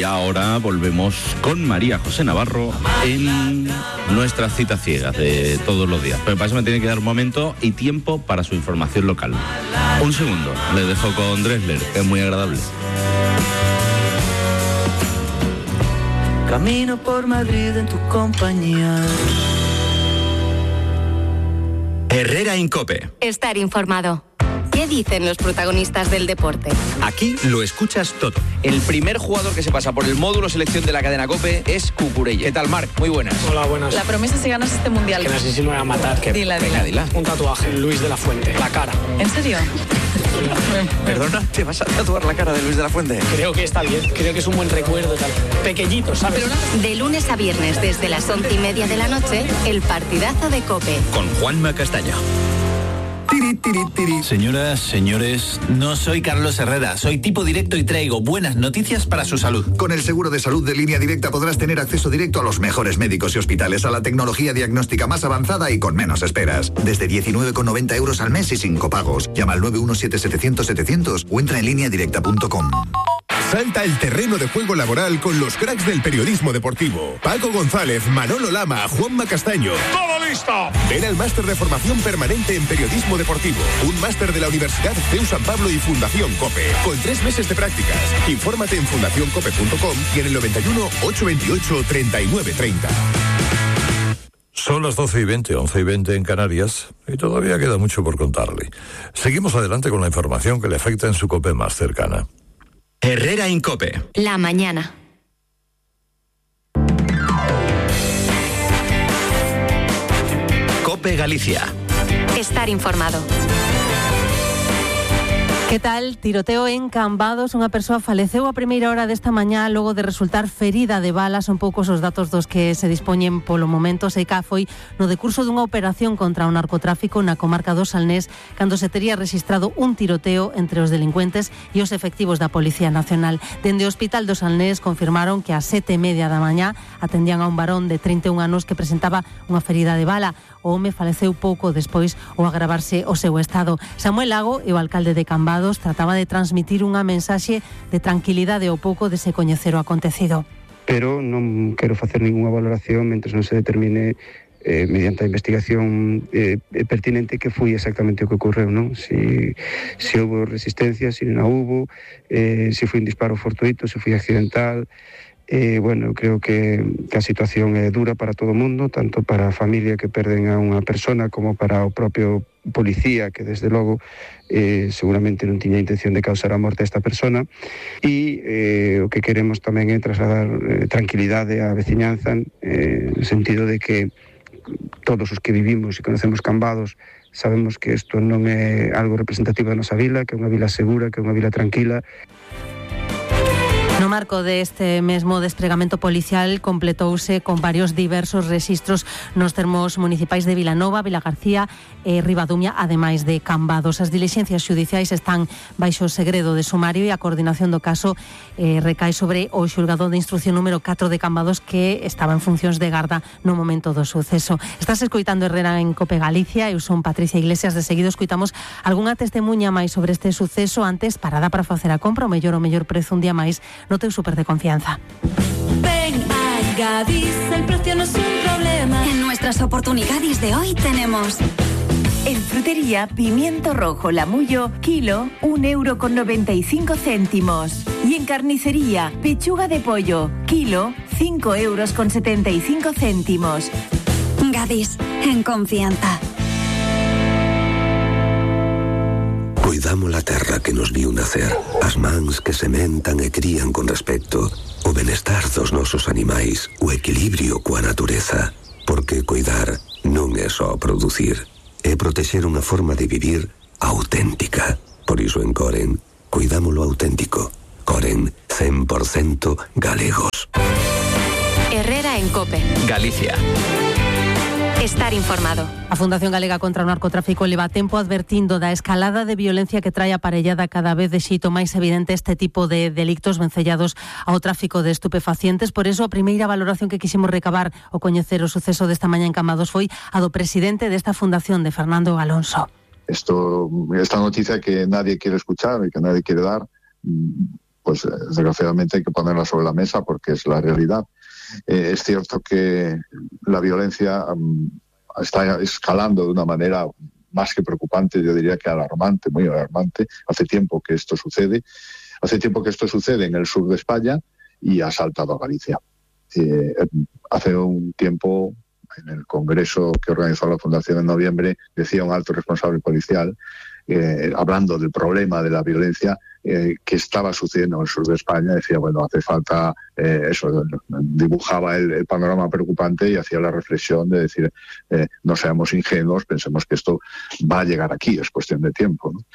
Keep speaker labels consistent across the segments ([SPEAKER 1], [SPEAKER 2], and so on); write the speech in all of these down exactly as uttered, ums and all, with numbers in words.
[SPEAKER 1] ahora volvemos con María José Navarro en nuestras citas ciegas de todos los días. Pero para eso me tiene que dar un momento y tiempo para su información local. Un segundo, le dejo con Dressler, que es muy agradable.
[SPEAKER 2] Camino por Madrid en tu compañía.
[SPEAKER 3] Herrera en COPE.
[SPEAKER 4] Estar informado. ¿Qué dicen los protagonistas del deporte?
[SPEAKER 3] Aquí lo escuchas todo.
[SPEAKER 5] El primer jugador que se pasa por el módulo selección de la cadena COPE es Cucurella. ¿Qué tal, Marc? Muy buenas.
[SPEAKER 6] Hola, buenas.
[SPEAKER 7] La promesa es ganas este mundial.
[SPEAKER 6] Que no sé si me voy a matar. Que...
[SPEAKER 7] Dila, dila.
[SPEAKER 5] dila.
[SPEAKER 6] Un tatuaje, Luis de la Fuente, la cara.
[SPEAKER 7] ¿En serio?
[SPEAKER 5] Perdona, ¿te vas a tatuar la cara de Luis de la Fuente?
[SPEAKER 6] Creo que está bien, creo que es un buen recuerdo, tal. Pequeñito, ¿sabes?
[SPEAKER 4] No... De lunes a viernes, desde las once y media de la noche, el partidazo de COPE.
[SPEAKER 3] Con Juanma Castaño.
[SPEAKER 8] Tiri, tiri, tiri. Señoras, señores, no soy Carlos Herrera, soy tipo directo y traigo buenas noticias para su salud.
[SPEAKER 9] Con el seguro de salud de Línea Directa podrás tener acceso directo a los mejores médicos y hospitales, a la tecnología diagnóstica más avanzada y con menos esperas. Desde diecinueve con noventa euros al mes y sin copagos. Llama al nueve uno siete setecientos setecientos o entra en línea directa punto com.
[SPEAKER 10] Salta el terreno de juego laboral con los cracks del periodismo deportivo. Paco González, Manolo Lama, Juanma Castaño.
[SPEAKER 11] ¡Todo listo!
[SPEAKER 10] Ven al máster de formación permanente en periodismo deportivo. Un máster de la Universidad C E U San Pablo y Fundación COPE. Con tres meses de prácticas. Infórmate en fundación cope punto com y en el noventa y uno, ochocientos veintiocho, treinta y nueve treinta.
[SPEAKER 12] Son las doce y veinte, once y veinte en Canarias, y todavía queda mucho por contarle. Seguimos adelante con la información que le afecta en su COPE más cercana.
[SPEAKER 3] Herrera en COPE.
[SPEAKER 4] La mañana.
[SPEAKER 3] COPE Galicia.
[SPEAKER 4] Estar informado.
[SPEAKER 13] Que tal? Tiroteo en Cambados. Unha persoa faleceu a primeira hora desta mañá logo de resultar ferida de bala. Son poucos os datos dos que se dispoñen polo momento. Seica foi no decurso dunha operación contra o narcotráfico na comarca do Salnés, cando se tería registrado un tiroteo entre os delincuentes e os efectivos da Policía Nacional. Dende o Hospital do Salnés confirmaron que ás sete e media da mañá atendían a un varón de trinta e un anos que presentaba unha ferida de bala. O home faleceu pouco despois ao agravarse o seu estado. Samuel Lago e o alcalde de Cambados trataba de transmitir unha mensaxe de tranquilidade ao pouco de se coñecer o acontecido.
[SPEAKER 14] Pero non quero facer ninguna valoración mentre non se determine eh, mediante a investigación eh, pertinente que foi exactamente o que ocorreu, non? Si, si houve resistencia, si non a houve, eh, si foi un disparo fortuito, se foi accidental. Eh, bueno, creo que, que a situación é dura para todo o mundo, tanto para a familia que perden a unha persona como para o propio policía que desde logo eh, seguramente non tiña intención de causar a morte a esta persona, e eh, o que queremos tamén é trasladar eh, tranquilidade á veciñanza, eh, no sentido de que todos os que vivimos e conocemos Cambados sabemos que isto non é algo representativo da nosa vila, que é unha vila segura, que é unha vila tranquila.
[SPEAKER 13] No marco deste mesmo despregamento policial completouse con varios diversos rexistros nos termos municipais de Vilanova, Vilagarcía e Ribadumia, ademais de Cambados. As dilixencias xudiciais están baixo segredo de sumario e a coordinación do caso eh, recae sobre o xulgado de instrucción número catro de Cambados, que estaba en funcións de garda no momento do suceso. Estás escoitando Herrera en COPE Galicia. Eu son Patricia Iglesias. De seguido escoitamos algunha testemunha máis sobre este suceso. Antes, parada para facer a compra, o mellor o mellor prezo un día máis no teu súper de confianza.
[SPEAKER 15] Ven a Gadis, el precio no es un problema.
[SPEAKER 16] En nuestras oportunidades de hoy tenemos...
[SPEAKER 17] En frutería, pimiento rojo Lamullo, kilo, un euro con noventa y cinco céntimos. Y en carnicería, pechuga de pollo, kilo, cinco euros con setenta y cinco céntimos.
[SPEAKER 16] Gadis, en confianza.
[SPEAKER 18] Cuidamos la terra que nos viu nacer, as mans que sementan e crían con respecto, o benestar dos nosos animais, o equilibrio coa natureza, porque cuidar non é só producir, é protexer unha forma de vivir auténtica. Por iso en Coren, cuidámolo auténtico. Coren, cen por ciento galegos.
[SPEAKER 4] Herrera en COPE.
[SPEAKER 3] Galicia.
[SPEAKER 4] Estar informado.
[SPEAKER 13] A Fundación Galega contra o Narcotráfico leva tempo advertindo da escalada de violencia que trae aparellada cada vez de xeito máis evidente este tipo de delictos vencellados ao tráfico de estupefacientes. Por eso, a primeira valoración que quixemos recabar ao coñecer o suceso desta mañá en Cambados foi a do presidente desta fundación, de Fernando Alonso.
[SPEAKER 19] Esto, esta noticia que nadie quiere escuchar y que nadie quiere dar,
[SPEAKER 7] pues desgraciadamente hay que ponerla sobre la mesa porque es la realidad. Eh, es cierto que la violencia um, está escalando de una manera más que preocupante, yo diría que alarmante, muy alarmante. Hace tiempo que esto sucede, hace tiempo que esto sucede en el sur de España y ha saltado a Galicia. Eh, hace un tiempo, en el congreso que organizó la Fundación en noviembre, decía un alto responsable policial, eh, hablando del problema de la violencia eh, que estaba sucediendo en el sur de España, decía, bueno, hace falta eh, eso, dibujaba el, el panorama preocupante y hacía la reflexión de decir, eh, no seamos ingenuos, pensemos que esto va a llegar aquí, es cuestión de tiempo, ¿no?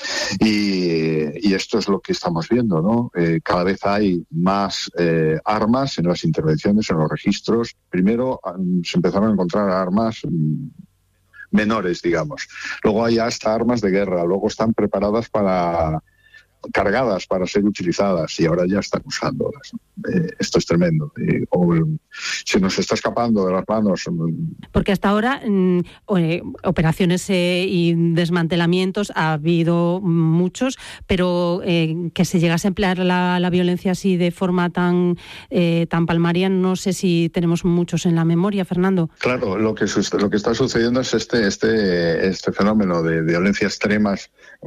[SPEAKER 7] Y, y esto es lo que estamos viendo, ¿no? Eh, cada vez hay más eh, armas en las intervenciones, en los registros. Primero um, se empezaron a encontrar armas um, menores, digamos. Luego hay hasta armas de guerra, luego están preparadas para, cargadas para ser utilizadas y ahora ya están usándolas. Eh, esto es tremendo. Eh, o, se nos está escapando de las manos.
[SPEAKER 13] Porque hasta ahora mm, eh, operaciones eh, y desmantelamientos ha habido muchos, pero eh, que se llegase a emplear la, la violencia así de forma tan, eh, tan palmaria, no sé si tenemos muchos en la memoria, Fernando.
[SPEAKER 7] Claro, lo que, lo que está sucediendo es este, este, este fenómeno de violencia extremas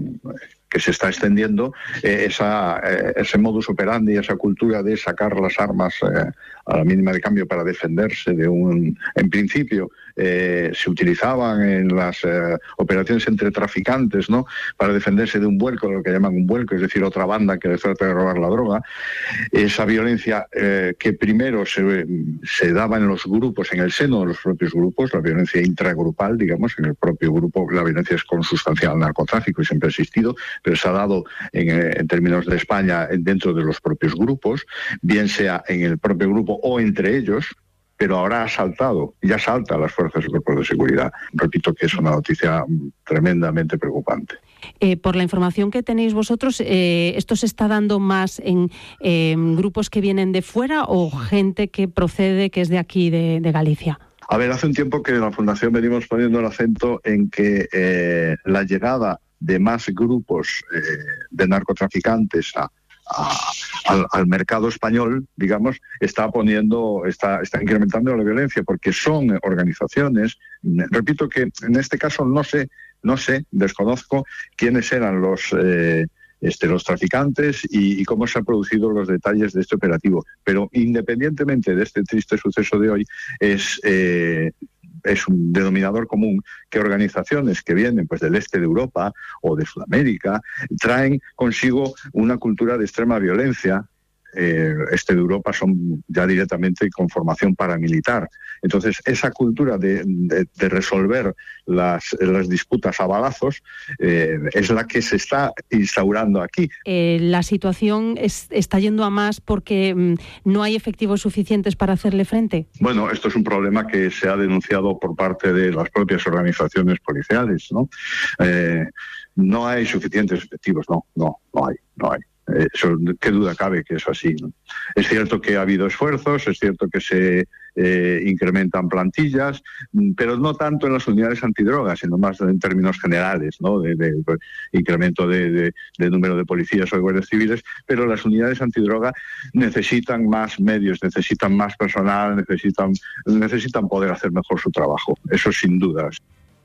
[SPEAKER 7] que se está extendiendo, eh, esa, eh, ese modus operandi, esa cultura de sacar las armas eh, a la mínima de cambio para defenderse de un... En principio eh, se utilizaban en las eh, operaciones entre traficantes, ¿no?, para defenderse de un vuelco, lo que llaman un vuelco, es decir, otra banda que les trata de robar la droga. Esa violencia eh, que primero se, se daba en los grupos, en el seno de los propios grupos, la violencia intragrupal, digamos, en el propio grupo, la violencia es consustancial al narcotráfico y siempre ha existido, pero se ha dado en, en términos de España dentro de los propios grupos, bien sea en el propio grupo o entre ellos, pero ahora ha saltado, ya salta a las fuerzas y cuerpos de seguridad. Repito que es una noticia tremendamente preocupante.
[SPEAKER 13] Eh, por la información que tenéis vosotros, eh, ¿esto se está dando más en eh, grupos que vienen de fuera o gente que procede, que es de aquí, de, de Galicia?
[SPEAKER 7] A ver, hace un tiempo que en la Fundación venimos poniendo el acento en que eh, la llegada de más grupos eh, de narcotraficantes a, a, al, al mercado español, digamos, está poniendo, está, está incrementando la violencia, porque son organizaciones, repito que en este caso no sé, no sé, desconozco quiénes eran los eh, este, los traficantes y, y cómo se han producido los detalles de este operativo, pero independientemente de este triste suceso de hoy, es eh, es un denominador común que organizaciones que vienen pues del este de Europa o de Sudamérica traen consigo una cultura de extrema violencia. Eh, este de Europa son ya directamente con formación paramilitar. Entonces, esa cultura de, de, de resolver las, las disputas a balazos eh, es la que se está instaurando aquí.
[SPEAKER 13] Eh, la situación es, está yendo a más porque mm, no hay efectivos suficientes para hacerle frente.
[SPEAKER 7] Bueno, esto es un problema que se ha denunciado por parte de las propias organizaciones policiales, ¿no? Eh, no hay suficientes efectivos, no, no, no hay, no hay. Eso, qué duda cabe que es así, ¿no? Es cierto que ha habido esfuerzos, es cierto que se eh, incrementan plantillas, pero no tanto en las unidades antidrogas, sino más en términos generales, ¿no? De, de, de incremento de, de, de número de policías o de guardias civiles, pero las unidades antidroga necesitan más medios, necesitan más personal, necesitan, necesitan poder hacer mejor su trabajo, eso sin dudas.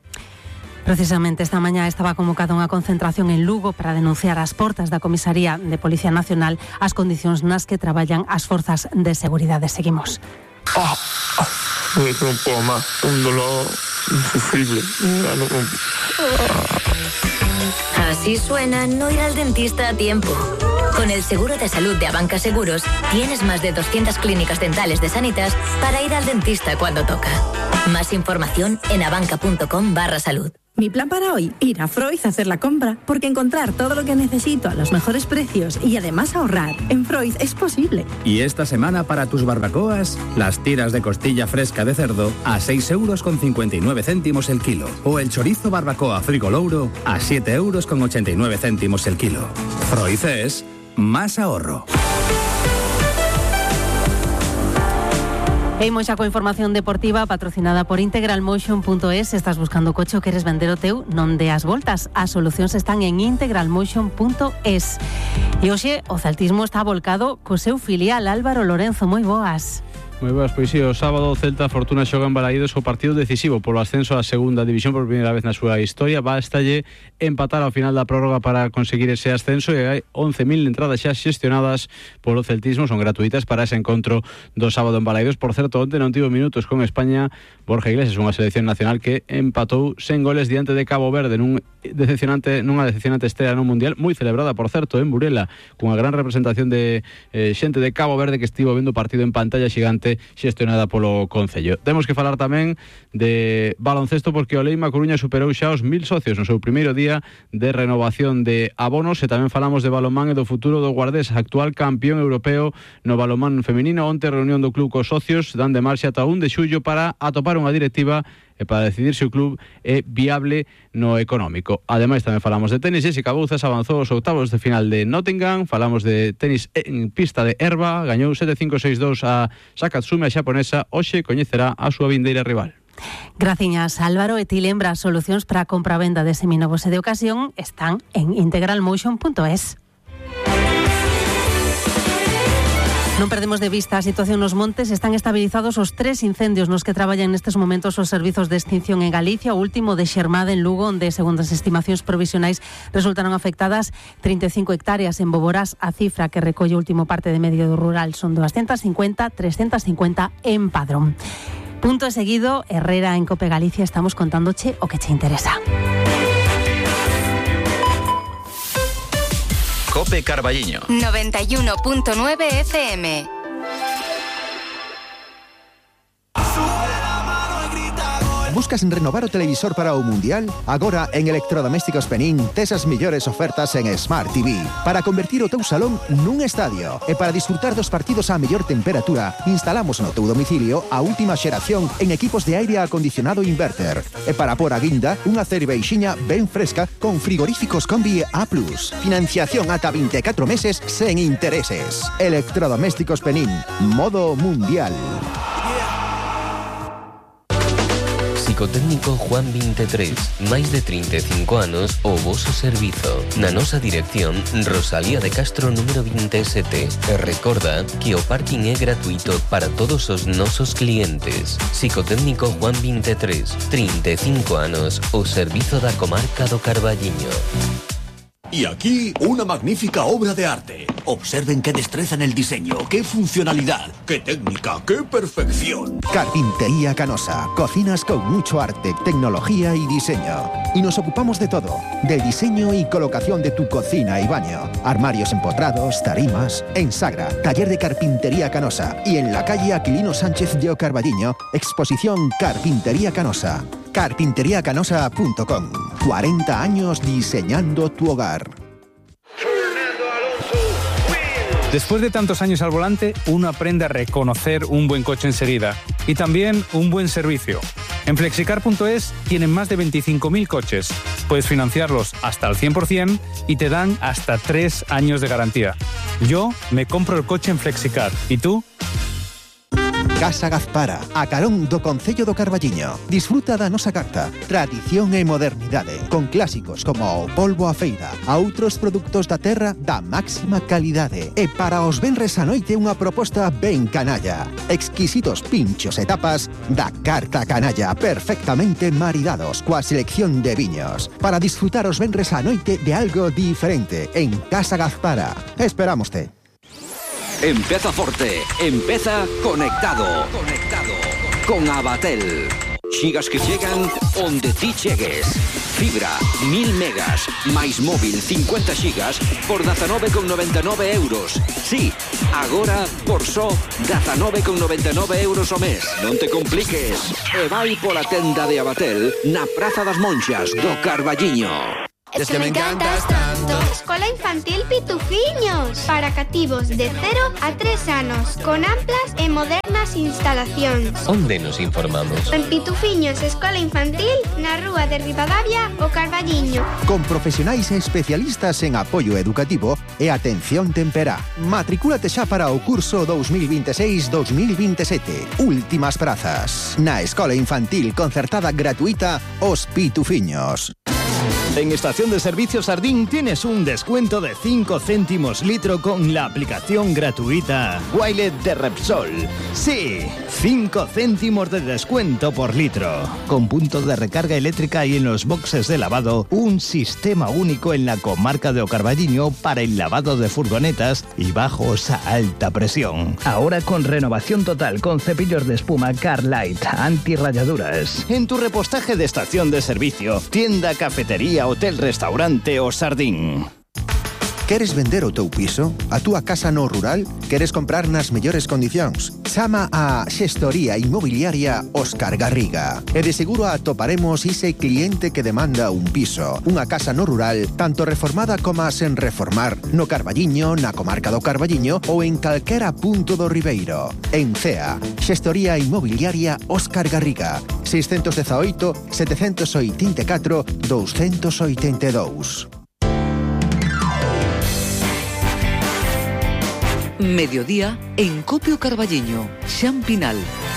[SPEAKER 13] Precisamente esta mañá estaba convocada unha concentración en Lugo para denunciar as portas da Comisaría de Policía Nacional as condicións nas que traballan as forzas de seguridade. Seguimos.
[SPEAKER 11] Oh, oh, no puedo más, un dolor insufrible. No, no.
[SPEAKER 4] Así suena no ir al dentista a tiempo. Con el seguro de salud de Abanca Seguros tienes más de doscientas clínicas dentales de Sanitas para ir al dentista cuando toca. Más información en abanca.com barra salud.
[SPEAKER 19] Mi plan para hoy, ir a Freud a hacer la compra, porque encontrar todo lo que necesito a los mejores precios y además ahorrar en Freud es posible.
[SPEAKER 20] Y esta semana para tus barbacoas, las tiras de costilla fresca de cerdo a seis euros con cincuenta y nueve céntimos el kilo. O el chorizo barbacoa Frigolouro a siete euros con ochenta y nueve céntimos el kilo. Freud es más ahorro.
[SPEAKER 13] E imos xa coa información deportiva patrocinada por integral motion punto es. Estás buscando coche ou queres vender o teu? Non deas voltas. As solucións están en integral motion punto es. E hoxe o celtismo está volcado co seu filial Álvaro Lorenzo. Moi boas.
[SPEAKER 21] Moi boas, pois si, o sábado o Celta Fortuna xoga en Balaídos o partido decisivo polo ascenso á segunda división por primeira vez na súa historia. Bástalle empatar ao final da prórroga para conseguir ese ascenso e hai once mil entradas xa xestionadas polo celtismo, son gratuitas para ese encontro do sábado en Balaídos. Por certo, onte non tivo minutos con España Borja Iglesias, unha selección nacional que empatou sen goles diante de Cabo Verde nun decepcionante, nunha decepcionante estrela no Mundial, moi celebrada, por certo, en Burela, cunha gran representación de eh, xente de Cabo Verde que estivo vendo o partido en pantalla xigante xestionada polo Concello. Temos que falar tamén de baloncesto porque o Leima Coruña superou xa os mil socios no seu primeiro día de renovación de abonos, e tamén falamos de balonmán e do futuro do Guardés, actual campeón europeo no balonmán feminino. Onte reunión do club cos socios, dan de marcha ata un de xullo para atopar unha directiva e para decidir se o club é viable no económico. Ademais, tamén falamos de tenis. Jessica Bouzas avanzou aos octavos de final de Nottingham. Falamos de tenis en pista de herba. Gañou sete cinco seis dos a Sakatsumi, a xaponesa. Hoxe coñecerá a súa vindeira rival.
[SPEAKER 13] Graciñas, Álvaro. E ti lembra, as solucións para a compra-venda de seminovos e de ocasión están en integral motion punto es. Non perdemos de vista a situación nos montes. Están estabilizados os tres incendios nos que traballan nestes momentos os servizos de extinción en Galicia. O último de Xermade, en Lugo, onde, segundo as estimacións provisionais, resultaron afectadas trinta e cinco hectáreas. En Boborás, a cifra que recolle o último parte de medio rural son doscientas cincuenta, trescientas cincuenta en Padrón. Punto e seguido, Herrera en Cope Galicia. Estamos contándoche o que che interesa.
[SPEAKER 3] Cope Carballiño
[SPEAKER 22] noventa y uno punto nueve F M.
[SPEAKER 23] Buscas renovar o televisor para o Mundial? Agora en Electrodomésticos Penín tes as mellores ofertas en Smart T V para convertir o teu salón nun estadio. E para disfrutar dos partidos á mellor temperatura, instalamos no teu domicilio a última xeración en equipos de aire acondicionado inverter. E para por a guinda, unha cerveixiña ben fresca con frigoríficos Combi A plus. Financiación ata vinte e catro meses sen intereses. Electrodomésticos Penín, modo mundial.
[SPEAKER 24] Psicotécnico Juan veintitrés, máis de trinta e cinco anos o voso servizo. Na nosa dirección, Rosalía de Castro número veintisiete. E recorda que o parking é gratuito para todos os nosos clientes. Psicotécnico Juan veintitrés, trinta e cinco anos, o servizo da comarca do Carballiño.
[SPEAKER 25] Y aquí, una magnífica obra de arte. Observen qué destreza en el diseño, qué funcionalidad, qué técnica, qué perfección.
[SPEAKER 23] Carpintería Canosa. Cocinas con mucho arte, tecnología y diseño. Y nos ocupamos de todo. Del diseño y colocación de tu cocina y baño. Armarios empotrados, tarimas. En Sagra, taller de Carpintería Canosa. Y en la calle Aquilino Sánchez de Carballiño, exposición Carpintería Canosa. carpintería canosa punto com. cuarenta años diseñando tu hogar.
[SPEAKER 26] Después de tantos años al volante, uno aprende a reconocer un buen coche enseguida y también un buen servicio. En flexicar punto es tienen más de veinticinco mil coches. Puedes financiarlos hasta el cien por ciento y te dan hasta tres años de garantía. Yo me compro el coche en Flexicar. ¿Y tú?
[SPEAKER 23] Casa Gazpara, a carón do Concello do Carballiño. Disfruta da nosa carta, tradición e modernidade, con clásicos como o polvo a feira, a outros produtos da terra da máxima calidade. E para os venres a noite unha proposta ben canalla. Exquisitos pinchos e tapas da carta canalla, perfectamente maridados coa selección de viños. Para disfrutar os venres a noite de algo diferente en Casa Gazpara. Esperámoste.
[SPEAKER 27] Empeza forte, empeza conectado. Conectado con Abatel. Xigas que chegan onde ti chegues. Fibra, mil megas, máis móvil cincuenta xigas por dezanove con noventa e nove euros. Sí, agora por só dezanove con noventa e nove euros o mes. Non te compliques. E vai pola tenda de Abatel na Praza das Monxas do Carballiño.
[SPEAKER 15] Es que me encantas tanto.
[SPEAKER 1] Isto, Escola Infantil Pitufiños, para cativos de cero a tres anos, con amplas e modernas instalacións.
[SPEAKER 24] Onde nos informamos?
[SPEAKER 1] En Pitufiños Escola Infantil, na rúa de Ribadavia, o Carballiño.
[SPEAKER 23] Con profesionais e especialistas en apoio educativo e atención temperá. Matricúlate xa para o curso dos mil veintiséis dos mil veintisiete. Últimas prazas. Na Escola Infantil Concertada Gratuita Os Pitufiños.
[SPEAKER 2] En Estación de Servicios Sardín tienes un descuento de cinco céntimos litro con la aplicación gratuita Wilet de Repsol. Sí, cinco céntimos de descuento por litro. Con puntos de recarga eléctrica y en los boxes de lavado, un sistema único en la comarca de O Carballiño para el lavado de furgonetas y bajos a alta presión. Ahora con renovación total con cepillos de espuma Carlight, antirrayaduras. En tu repostaje de estación de servicio, tienda, cafetería, hotel, restaurante o Sardín.
[SPEAKER 23] Queres vender o teu piso? A túa casa no rural? Queres comprar nas mellores condicións? Chama a Xestoría Inmobiliaria Óscar Garriga. E de seguro atoparemos ese cliente que demanda un piso, unha casa no rural, tanto reformada como sen reformar, no Carballiño, na comarca do Carballiño ou en calquera punto do Ribeiro. En Cea, Xestoría Inmobiliaria Óscar Garriga. seiscentos dezaoito, setecentos oitenta e catro, douscentos oitenta e dous.
[SPEAKER 5] Mediodía en Copio Carballiño, Xan Pinal.